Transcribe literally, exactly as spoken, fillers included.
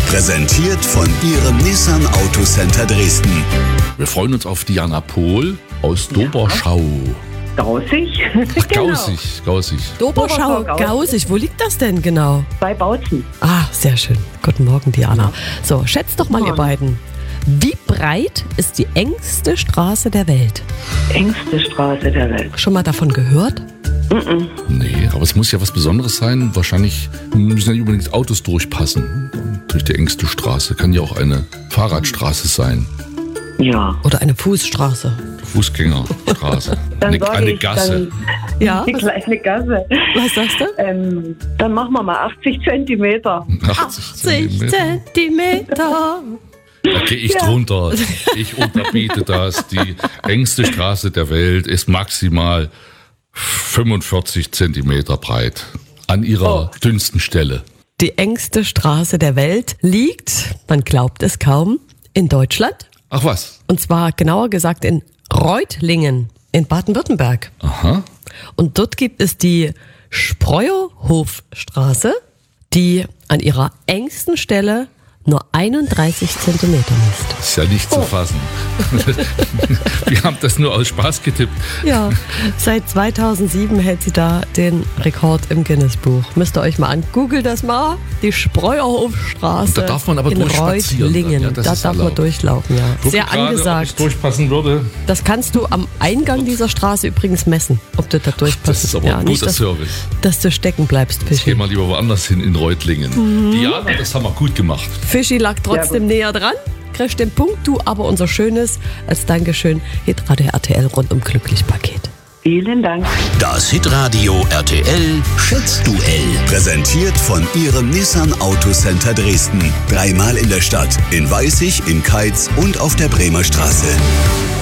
Präsentiert von Ihrem Nissan Autocenter Dresden. Wir freuen uns auf Diana Pohl aus Doberschau. Gausig. Ach, Gausig, Gausig. Doberschau, Doberschau, Gausig. Wo liegt das denn genau? Bei Bautzen. Ah, sehr schön. Guten Morgen, Diana. So, schätzt doch mal, ihr beiden. Wie breit ist die engste Straße der Welt? Engste Straße der Welt. Schon mal davon gehört? Nee, aber es muss ja was Besonderes sein. Wahrscheinlich müssen ja nicht unbedingt Autos durchpassen. Durch die engste Straße. Kann ja auch eine Fahrradstraße sein. Ja. Oder eine Fußstraße? Fußgängerstraße. Dann eine sag eine ich, Gasse. Ja. Die kleine Gasse. Was sagst du? Ähm, dann machen wir mal achtzig Zentimeter. achtzig achtzig Zentimeter. Zentimeter. Da gehe ich drunter. Ich unterbiete das. Die engste Straße der Welt ist maximal fünfundvierzig Zentimeter breit. An ihrer Oh. dünnsten Stelle. Die engste Straße der Welt liegt, man glaubt es kaum, in Deutschland. Ach was? Und zwar genauer gesagt in Reutlingen in Baden-Württemberg. Aha. Und dort gibt es die Spreuerhofstraße, die an ihrer engsten Stelle nur einunddreißig Zentimeter misst. Ist ja nicht zu fassen. Wir haben das nur aus Spaß getippt. Ja, seit zweitausendsieben hält sie da den Rekord im Guinness-Buch. Müsst ihr euch mal an. Google das mal. Die Spreuerhofstraße. Und da darf man aber in durchspazieren dann, Reutlingen. ja, das da ist darf man erlaubt. durchlaufen, ja. Guck Sehr gerade, ob ich angesagt. durchpassen würde. Das kannst du am Eingang dieser Straße übrigens messen, ob du da durchpasst. Das ist aber ja, ein nicht, guter dass, Service. dass du stecken bleibst, Ich gehe Fischi. mal lieber woanders hin in Reutlingen. Mhm. Diana, das haben wir gut gemacht. Fischi lag trotzdem näher dran. Kriegst den Punkt, du aber unser schönes, als Dankeschön, Hitradio R T L rundum glücklich Paket. Vielen Dank. Das Hitradio R T L Schätzduell. Präsentiert von Ihrem Nissan Autocenter Dresden. Dreimal in der Stadt. In Weißig, in Keitz und auf der Bremer Straße.